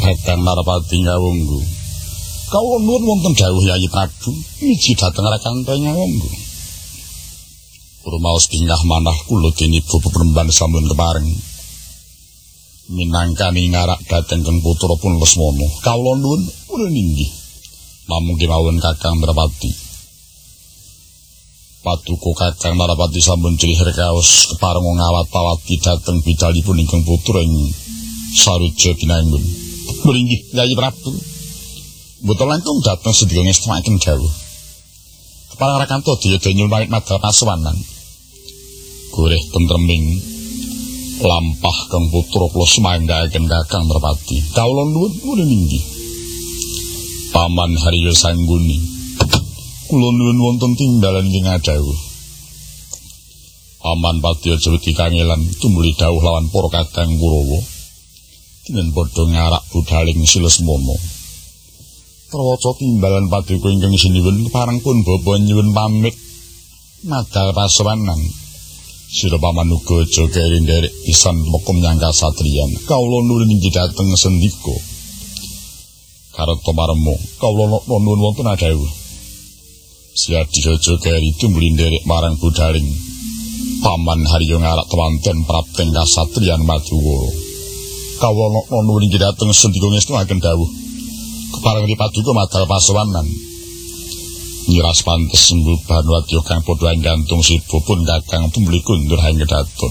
Kakang Narpati ngawunggu. Kawula nuwun wonten dawuh Yayi Prabu, miji dhateng Rakang ngawunggu. Rumaos bingkah manah kula dene Bapak Penemban sampun kepareng. Minangkani ngarak dhateng Kang Putra pun Lesmana. Kawula nuwun pun inggih. Namung kemawon Kakang Narpati. Paduka Kakang Narpati sampun cilih kaos kepareng ngawat-awati dhateng bidalipun ingkang putra ing Saruja Binangun. Mringgih Yayi Prabu. Mboten langkung dhateng sedaya ngestakaken dawuh. Kepareng Rakanto diyadanya nyuwun madal pasuwanan. Goreh tentreming lampah Kang Putra kula semanggaken Kakang Narpati. Kawula nuwun inggih. Paman Haryo Sangguni. Kula nuwun wonten timbalan ing dawuh. Paman Padya Jaweti kangelan tumuli dawuh lawan para Kakang Kurawa. Dinen padha ngarak budhaling Silesmana. Trawaca timbalan paduka ingkang sinuwun parang pun bapa nyuwun pamit madal pasuwanan. Sira paman uga aja keri nderek pisan mokom nyang kasatriyan. Kawula nuwun inggih dhateng sendika. Kareta maremo kawula nuwun wonten dawuh. Siadi aja keri tumuli nderek marang budhaling Paman Haryo ngarak temanten prapteng kasatriyan Madukara. Kawula nuwun inggih dhateng sendika ngestakaken dawuh. Kepareng paduka madal pasuwanan. Nyiras pantes sembuh Banwadya kang padha gantung sibupun Kakang tumuli kundur hanggedaton.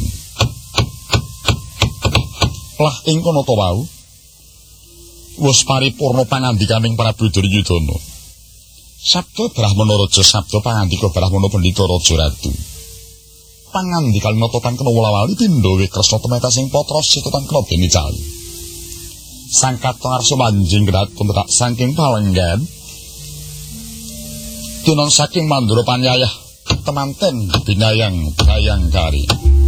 Lah ing kono to wau wis paripurna pangandikaning Prabu Duryudana. Sabda Brahmana Raja sabda pangandika Brahmana Pandhita Raja Ratu. Pangandikan notopan kena wala-wali pindha Kresna temeta sing patra sitotan kena dene cali. Sangkatong arsa manjing gedaton tak saking palenggan. Tunon saking Mandura Panyayah temanten binayang kari.